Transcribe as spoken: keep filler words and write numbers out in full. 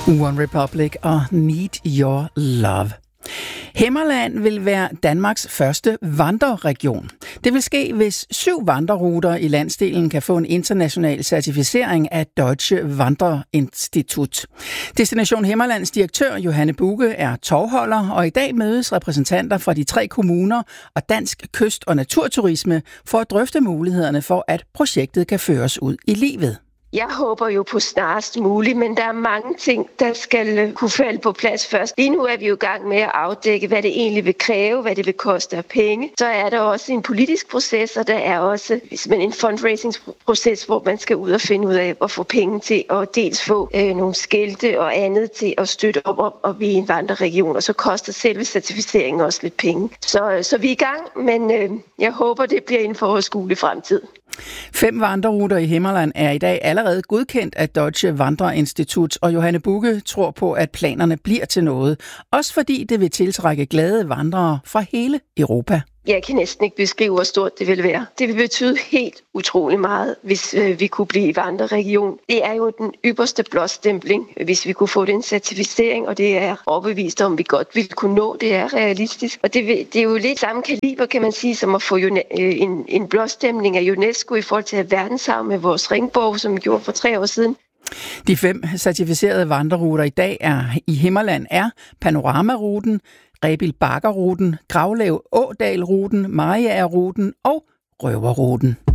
One Republic og Need Your Love. Himmerland vil være Danmarks første vandreregion. Det vil ske, hvis syv vandreruter i landsdelen kan få en international certificering af Deutsche Wanderinstitut. Destination Himmerlands direktør Johanne Bugge er tovholder, og i dag mødes repræsentanter fra de tre kommuner og Dansk Kyst- og Naturturisme for at drøfte mulighederne for, at projektet kan føres ud i livet. Jeg håber jo på snarest muligt, men der er mange ting, der skal kunne falde på plads først. Lige nu er vi jo i gang med at afdække, hvad det egentlig vil kræve, hvad det vil koste af penge. Så er der også en politisk proces, og der er også en fundraising-proces, hvor man skal ud og finde ud af at få penge til at dels få øh, nogle skilte og andet til at støtte op, op, op i en vandreregion, og så koster selve certificeringen også lidt penge. Så, så vi er i gang, men øh, jeg håber, det bliver inden for overskuelig fremtid. Fem vandreruter i Himmerland er i dag allerede godkendt af Deutsche Wanderinstitut, og Johanne Bugge tror på, at planerne bliver til noget. Også fordi det vil tiltrække glade vandrere fra hele Europa. Jeg kan næsten ikke beskrive, hvor stort det vil være. Det vil betyde helt utrolig meget, hvis øh, vi kunne blive vandreregion. Det er jo den ypperste blåstempling, hvis vi kunne få den certificering, og det er overbevist om, vi godt ville kunne nå. Det er realistisk, og det, vil, det er jo lidt samme kaliber, kan man sige, som at få øh, en, en blåstempling af UNESCO i forhold til at verdensarv med vores ringborg, som vi gjorde for tre år siden. De fem certificerede vandreruter i dag er i Himmerland er Panoramaruten, Rebild Bakker-ruten, Gravlev Ådal-ruten, Mariager-ruten og Røverruten.